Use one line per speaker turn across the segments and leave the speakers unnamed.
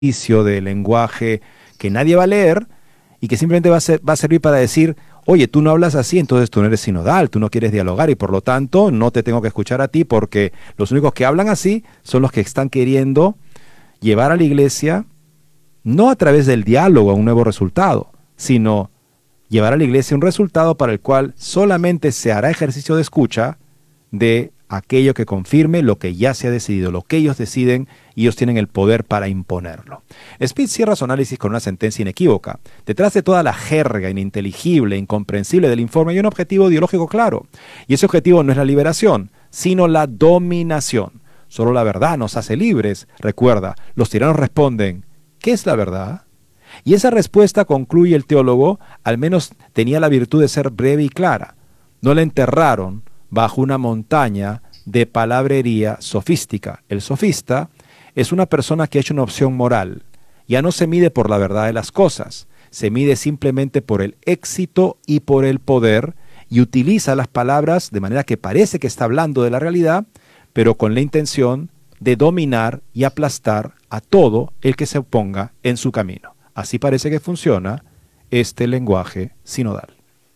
de lenguaje que nadie va a leer y que simplemente va a servir para decir, oye, tú no hablas así, entonces tú no eres sinodal, tú no quieres dialogar y por lo tanto no te tengo que escuchar a ti porque los únicos que hablan así son los que están queriendo llevar a la iglesia no a través del diálogo a un nuevo resultado, sino llevar a la iglesia un resultado para el cual solamente se hará ejercicio de escucha de aquello que confirme lo que ya se ha decidido, lo que ellos deciden, y ellos tienen el poder para imponerlo. Smith cierra su análisis con una sentencia inequívoca. Detrás de toda la jerga ininteligible, incomprensible del informe hay un objetivo ideológico claro, y ese objetivo no es la liberación, sino la dominación. Solo la verdad nos hace libres. Recuerda, los tiranos responden, ¿qué es la verdad? Y esa respuesta, concluye el teólogo, al menos tenía la virtud de ser breve y clara. No la enterraron bajo una montaña de palabrería sofística. El sofista es una persona que ha hecho una opción moral. Ya no se mide por la verdad de las cosas, se mide simplemente por el éxito y por el poder, y utiliza las palabras de manera que parece que está hablando de la realidad, pero con la intención de dominar y aplastar a todo el que se oponga en su camino. Así parece que funciona este lenguaje sinodal.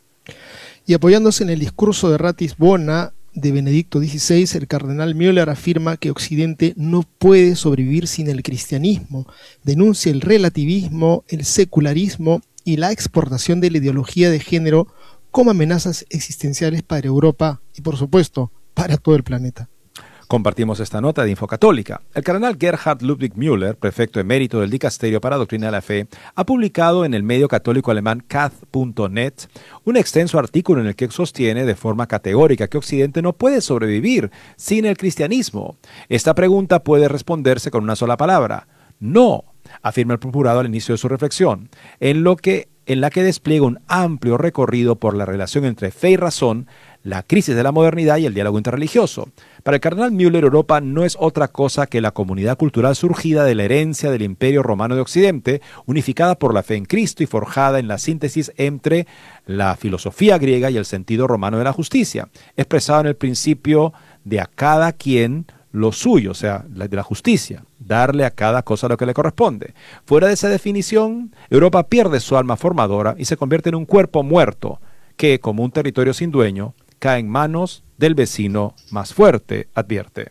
Y apoyándose en el discurso de Ratisbona de Benedicto XVI, el cardenal Müller afirma que Occidente no puede sobrevivir sin el cristianismo. Denuncia el relativismo, el secularismo y la exportación de la ideología de género como amenazas existenciales para Europa y, por supuesto, para todo el planeta.
Compartimos esta nota de Infocatólica. El cardenal Gerhard Ludwig Müller, prefecto emérito del Dicasterio para Doctrina de la Fe, ha publicado en el medio católico alemán kath.net un extenso artículo en el que sostiene de forma categórica que Occidente no puede sobrevivir sin el cristianismo. Esta pregunta puede responderse con una sola palabra: no, afirma el procurado al inicio de su reflexión, en la que despliega un amplio recorrido por la relación entre fe y razón, la crisis de la modernidad y el diálogo interreligioso. Para el cardenal Müller, Europa no es otra cosa que la comunidad cultural surgida de la herencia del Imperio Romano de Occidente, unificada por la fe en Cristo y forjada en la síntesis entre la filosofía griega y el sentido romano de la justicia, expresado en el principio de a cada quien lo suyo, o sea, de la justicia, darle a cada cosa lo que le corresponde. Fuera de esa definición, Europa pierde su alma formadora y se convierte en un cuerpo muerto que, como un territorio sin dueño, cae en manos del vecino más fuerte, advierte.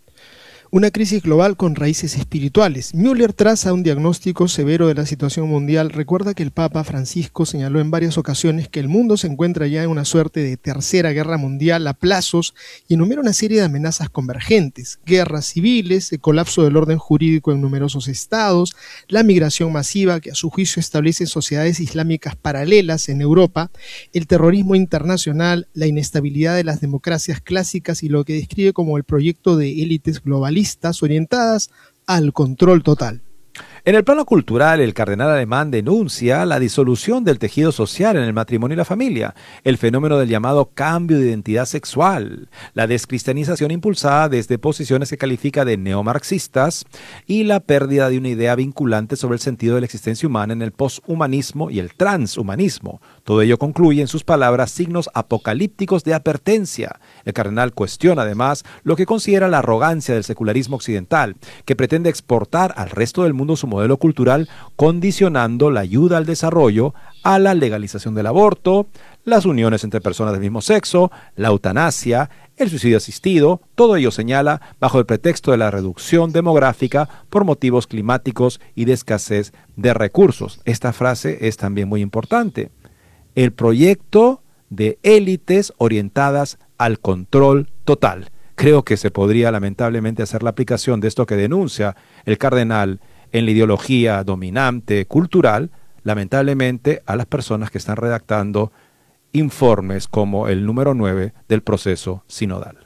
Una crisis global con raíces espirituales. Müller traza un diagnóstico severo de la situación mundial. Recuerda que el Papa Francisco señaló en varias ocasiones que el mundo se encuentra ya en una suerte de tercera guerra mundial a plazos y enumera una serie de amenazas convergentes: guerras civiles, el colapso del orden jurídico en numerosos estados, la migración masiva que a su juicio establece sociedades islámicas paralelas en Europa, el terrorismo internacional, la inestabilidad de las democracias clásicas y lo que describe como el proyecto de élites globalistas orientadas al control total.
En el plano cultural, el cardenal alemán denuncia la disolución del tejido social en el matrimonio y la familia, el fenómeno del llamado cambio de identidad sexual, la descristianización impulsada desde posiciones que califica de neomarxistas y la pérdida de una idea vinculante sobre el sentido de la existencia humana en el poshumanismo y el transhumanismo. Todo ello concluye, en sus palabras, signos apocalípticos de advertencia. El cardenal cuestiona además lo que considera la arrogancia del secularismo occidental, que pretende exportar al resto del mundo su modelo cultural, condicionando la ayuda al desarrollo a la legalización del aborto, las uniones entre personas del mismo sexo, la eutanasia, el suicidio asistido. Todo ello señala bajo el pretexto de la reducción demográfica por motivos climáticos y de escasez de recursos. Esta frase es también muy importante. El proyecto de élites orientadas al control total. Creo que se podría lamentablemente hacer la aplicación de esto que denuncia el cardenal en la ideología dominante cultural, lamentablemente, a las personas que están redactando informes como el número 9 del proceso sinodal.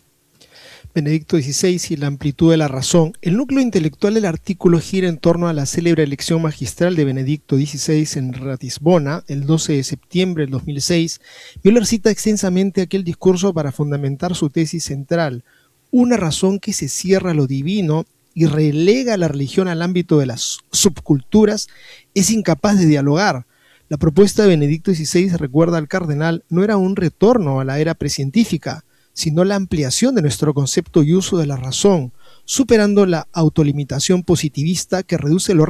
Benedicto XVI y la amplitud de la razón. El núcleo intelectual del artículo gira en torno a la célebre elección magistral de Benedicto XVI en Ratisbona, el 12 de septiembre del 2006. Müller cita extensamente aquel discurso para fundamentar su tesis central: una razón que se cierra a lo divino y relega la religión al ámbito de las subculturas es incapaz de dialogar. La propuesta de Benedicto XVI, recuerda al cardenal, no era un retorno a la era precientífica, sino la ampliación de nuestro concepto y uso de la razón. superando la autolimitación positivista que reduce los